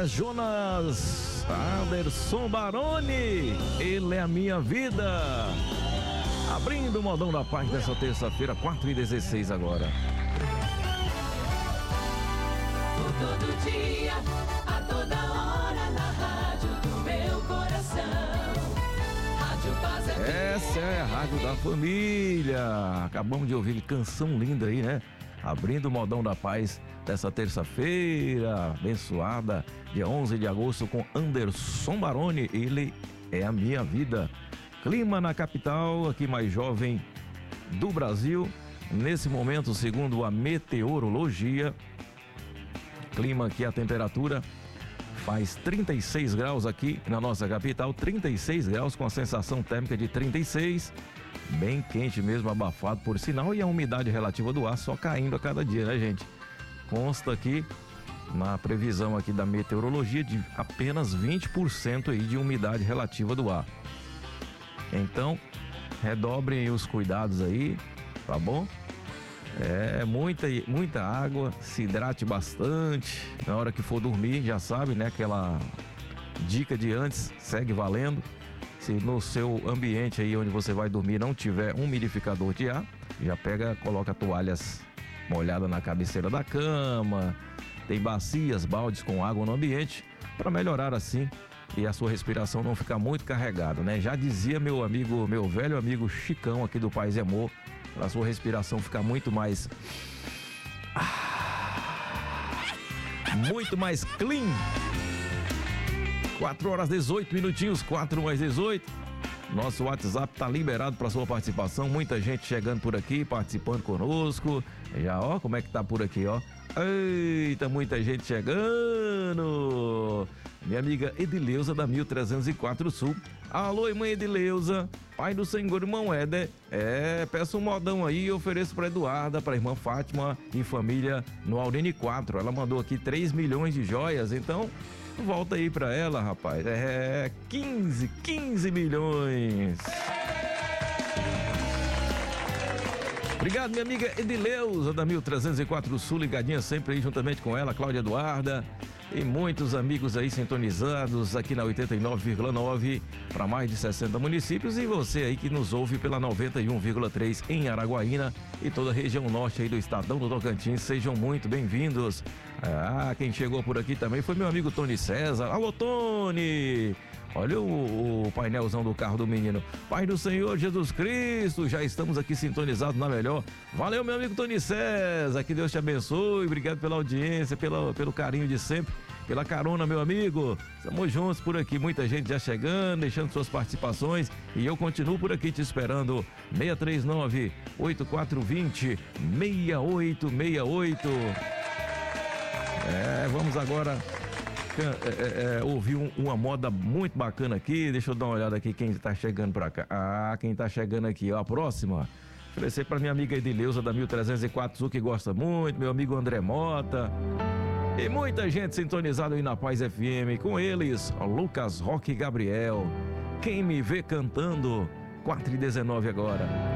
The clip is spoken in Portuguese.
Jonas, Anderson Baroni, ele é a minha vida. Abrindo o Modão da Paz dessa terça-feira, 4h16 agora. Todo dia, a toda hora, na rádio do meu coração. Rádio Paz FM. Essa é a Rádio da Família. Acabamos de ouvir canção linda aí, né? Abrindo o Modão da Paz dessa terça-feira abençoada, dia 11 de agosto, com Anderson Baroni, ele é a minha vida. Clima na capital, aqui mais jovem do Brasil. Nesse momento, segundo a meteorologia, clima aqui, a temperatura faz 36 graus aqui na nossa capital, 36 graus com a sensação térmica de 36, bem quente mesmo, abafado por sinal, e a umidade relativa do ar só caindo a cada dia, né, gente? Consta aqui na previsão aqui da meteorologia de apenas 20% aí de umidade relativa do ar. Então, redobrem os cuidados aí, tá bom? Muita água, se hidrate bastante. Na hora que for dormir, já sabe, né? Aquela dica de antes, segue valendo. Se no seu ambiente aí onde você vai dormir não tiver um umidificador de ar, já coloca toalhas molhadas na cabeceira da cama. Tem bacias, baldes com água no ambiente, para melhorar assim e a sua respiração não ficar muito carregada, né? Já dizia meu velho amigo Chicão aqui do Paz e Amor, para a sua respiração ficar muito mais clean. 4h18, 4 mais 18. Nosso WhatsApp tá liberado para sua participação. Muita gente chegando por aqui, participando conosco. Já, ó, como é que tá por aqui, ó. Eita, muita gente chegando. Minha amiga Edileuza da 1304 Sul. Alô, irmã Edileuza. Pai do Senhor, irmão Éder. Peça um modão aí e ofereço pra Eduarda, pra irmã Fátima e família no Aurine 4. Ela mandou aqui 3 milhões de joias, então volta aí pra ela, rapaz. 15 milhões. Obrigado, minha amiga Edileuza da 1304 Sul, ligadinha sempre aí juntamente com ela, Cláudia Eduarda. E muitos amigos aí sintonizados aqui na 89,9 para mais de 60 municípios, e você aí que nos ouve pela 91,3 em Araguaína e toda a região norte aí do Estadão do Tocantins, sejam muito bem-vindos. Quem chegou por aqui também foi meu amigo Tony César. Alô, Tony! Olha o painelzão do carro do menino. Pai do Senhor Jesus Cristo, já estamos aqui sintonizados na melhor. Valeu, meu amigo Tony César, que Deus te abençoe. Obrigado pela audiência, pelo carinho de sempre, pela carona, meu amigo. Estamos juntos por aqui, muita gente já chegando, deixando suas participações, e eu continuo por aqui te esperando. 639-8420-6868. Vamos agora ouvir uma moda muito bacana aqui. Deixa eu dar uma olhada aqui quem tá chegando pra cá. Quem tá chegando aqui, ó, a próxima. Oferecer pra minha amiga Edileuza da 1304 Sul, que gosta muito, meu amigo André Mota. E muita gente sintonizada aí na Paz FM. Com eles, Lucas Roque e Gabriel. Quem me vê cantando, 4h19 agora.